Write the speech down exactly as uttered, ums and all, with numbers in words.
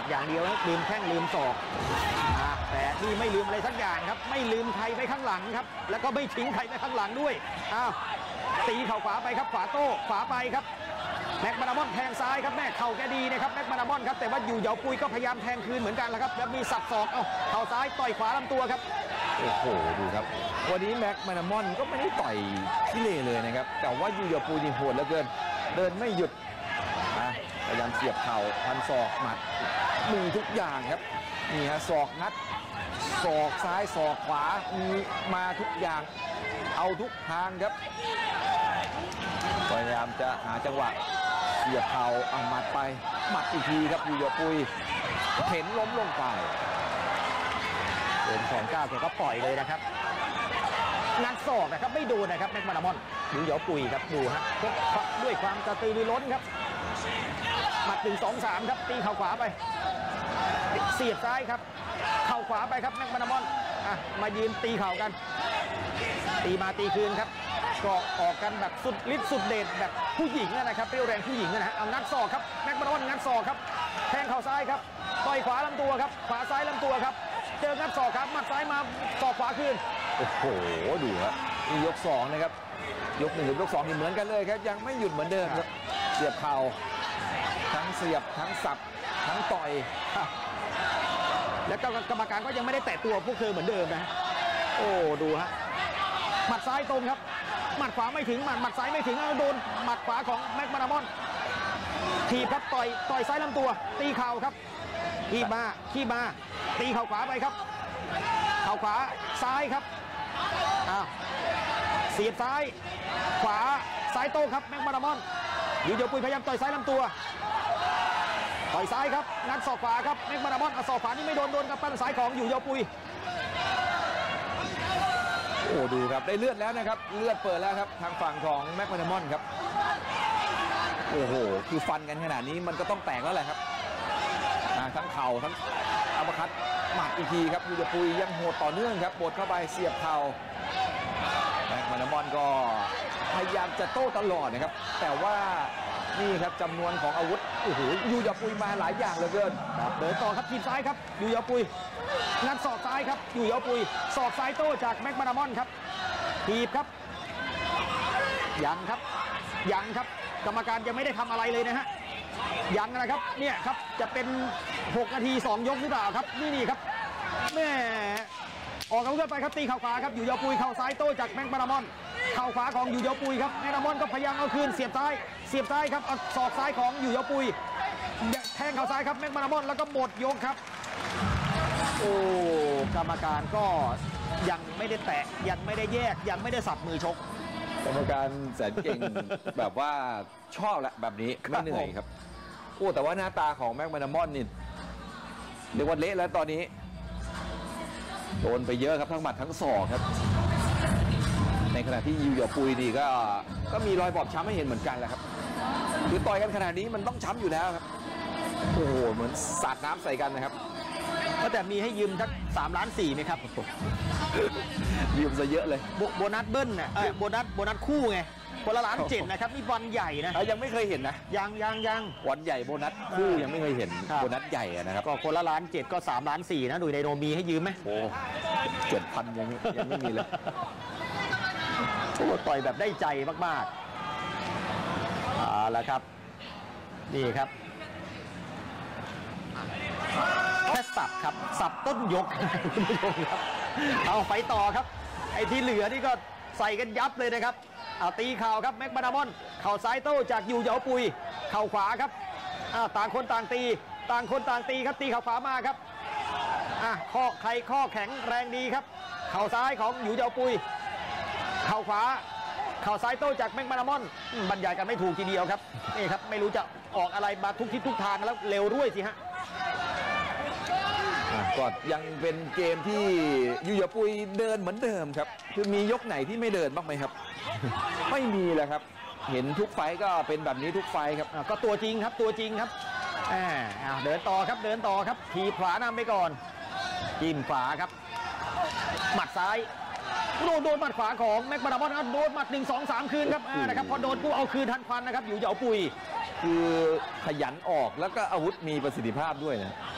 อย่างเดียวนะลืมแข้งลืมศอกแต่นี่ไม่ลืมอะไรสักอย่างครับไม่ลืมใครไปข้างหลังครับแล้วก็ไม่ทิ้งใครไปข้างหลังด้วยอ้าวตีเข่าขวาไปครับขวาโต้ขวาไปครับแม็กมาดามอนแทงซ้ายครับแม่เข่าแกดีนะครับแม็กมาดามอนครับแต่ว่าอยู่เหยาปุยก็พยายามแทงคืนเหมือนกันแล้วครับแล้วมีสับศอกเอาเข่าซ้ายต่อยขวาลำตัวครับโอ้โหดูครับวันนี้แม็กมาดามอนก็ไม่ได้ต่อยขี้เล่เลยนะครับแต่ว่าอยู่เหยาปุยนี่โหดเหลือเกินเดินไม่หยุดพยายามเสียบเข่าพันศอกหมัดมีทุกอย่างครับนี่ฮะศอกงัดศอกซ้ายศอกขวามีมาทุกอย่างเอาทุกทางครับพยายามจะหาจังหวะเสียบเข่าเอาหมัดไปหมัดอีกทีครับอยู่เหยาปุยเห็นล้มลงไปเดินสองเก้าแกก็ปล่อยเลยนะครับงัดศอกนะครับไม่โดนนะครับแม็กมาดามอนอยู่เหยาปุยครับดูฮะชกด้วยความกระตือรือร้นครับหมัดหนึ่งสองสามครับตีเข่าขวาไปเสียบซ้ายครับเข่าขวาไปครับแม็กมาดามอนอ่ะมายืนตีเข่ากันตีมาตีคืนครับก็ออกกันแบบสุดฤทธิ์สุดเดชแบบผู้หญิงนะครับเปรี้ยวแรงผู้หญิงนะฮะเอางัดศอกครับแม็กมาดามอนงัดศอกครับแทงเข่าซ้ายครับต่อยขวาลำตัวครับขวาซ้ายลำตัวครับเจองัดศอกครับหมัดซ้ายมาศอกขวาคืนโอ้โหดูครับยกสองนะครับยกหนึ่งกับยกสองนี่เหมือนกันเลยครับยังไม่หยุดเหมือนเดิมครับเสียบเข่าทั้งเสียบทั้งสับทั้งต่อยแล้วกรรมการก็ยังไม่ได้แตะตัวพวกเธอเหมือนเดิมนะโอ้ดูฮะหมัดซ้ายตรงครับหมัดขวาไม่ถึงหมัดหมัดซ้ายไม่ถึงเอาโดนหมัดขวาของแม็กมาดามอนทีบครับต่อยต่อยซ้ายลำตัวตีเข่าครับขี้มาขี้มาตีเข่าขวาไปครับเข่าขวาซ้ายครับอ้าวเสียบซ้ายขวาซ้ายโต้ครับแม็กมาดามอนอยู่เหยาปุยพยายามต่อยซ้ายลำตัวต่อยซ้ายครับงัดศอกขวาครับแม็กมาดามอนเอาศอกขวานี่ไม่โดนโดนกับปั้นซ้ายของอยู่เหยาปุยโอ้ดูครับได้เลือดแล้วนะครับเลือดเปิดแล้วครับทางฝั่งของแม็กมาดามอนครับโอ้โหคือฟันกันขนาดนี้มันก็ต้องแตกแล้วแหละครับทั้งเข่าทั้งอัปเปอร์คัตหมัดอีกทีครับอยู่เหยาปุยยังโหดต่อเนื่องครับบดเข้าไปเสียบเข่าแม็กมาดามอนก็พยายามจะโต้ตลอดนะครับแต่ว่านี่ครับจำนวนของอาวุธโอ้โหอยู่เหยาปุยมาหลายอย่างเหลือเกินเดินต่อครับทีบซ้ายครับอยู่เหยาปุยงัดศอกซ้ายครับอยู่เหยาปุยศอกซ้ายโต้จากแม็กมาดามอนครับทีบครับยังครับยังครับกรรมการยังไม่ได้ทำอะไรเลยนะฮะยังนะครับเนี่ยครับจะเป็นหกนาทีสองยกหรือเปล่าครับนี่นี่ครับแม่ออกอาวุธไปครับตีเข่าขวาครับอยู่เหยาปุยเข่าซ้ายโต้จากแม็กมาดามอนเข่าขวาของอยู่เหยาปุยครับแม็กมาดามอนก็พยายามเอาคืนเสียบซ้ายเสียบซ้ายครับเอาศอกซ้ายของอยู่เหยาปุยแทงเข่าซ้ายครับแม็กมาดามอนแล้วก็หมดยกครับโอ้กรรมการก็ยังไม่ได้แตะยังไม่ได้แยกยังไม่ได้สับมือชกกรรมการแสนเก่ง แบบว่าชอบแหละแบบนี้ไม่เหนื่อยครับโอ้แต่ว่าหน้าตาของแม็กมาดามอนนี่เรียกว่าเละแล้วตอนนี้โดนไปเยอะครับทั้งหมัดทั้งศอกครับในขณะที่อยู่เหยาปุยนี่ก็ก็มีรอยบอบช้ำให้เห็นเหมือนกันแหละครับคือต่อยกันขนาดนี้มันต้องช้ำอยู่แล้วครับโอ้โหเหมือนสาดน้ำใส่กันนะครับก็แต่มีให้ยืมสักสามล้านสี่ไหมครับยืมซะเยอะเลยโบนัสเบิ้ลเนี่ยโบนัสโบนัสคู่ไงคนละล้านเจ็ดนะครับนี่บอลใหญ่นะยังไม่เคยเห็นนะยังยังยังบอลใหญ่โบนัสคู่ยังไม่เคยเห็นโบนัสใหญ่นะครับก็คนละล้านเจ็ดก็สามล้านสี่นะดูในโนมีให้ยืมไหมโอ้เจ็ดพันยังยังไม่มีเลยโอ้ต่อยแบบได้ใจมากๆเอาละครับนี่ครับแค่สับครับสับต้นยกคุณผู้ชมครับเอาไปต่อครับไอ้ที่เหลือนี่ก็ใส่กันยับเลยนะครับเอาตีเข่าครับแม็กมาดามอนเข่าซ้ายโต้จากอยู่เหยาปุยเข่าขวาครับอ่าต่างคนต่างตีต่างคนต่างตีครับตีเข่าขวามาครับอ่ะข้อใครข้อแข็งแรงดีครับเข่าซ้ายของอยู่เหยาปุยเข่าขวาเข่าซ้ายโต้จากแม็กมาดามอนบรรยายกันไม่ถูกทีเดียวครับนี่ครับไม่รู้จะออกอะไรมาทุกทิศทุกทางแล้วเร็วด้วยสิฮะก็ยังเป็นเกมที่อยู่เหยาปุยเดินเหมือนเดิมครับคือมียกไหนที่ไม่เดินบ้างไหมครับไม่มีแหละครับเห็นทุกไฟก็เป็นแบบนี้ทุกไฟครับก็ตัวจริงครับตัวจริงครับอ่าเดินต่อครับเดินต่อครับทีขวานำไปก่อนจิ้มขวาครับหมัดซ้ายโดนโดนหมัดขวาของแม็กมาดามอนโดนหมัดหนึ่งสองสามคืนครับนะครับพอโดนกูเอาคืนทันควันนะครับอยู่เหยาปุยคือขยันออกแล้วก็อาวุธมีประสิทธิภาพด้วยนะ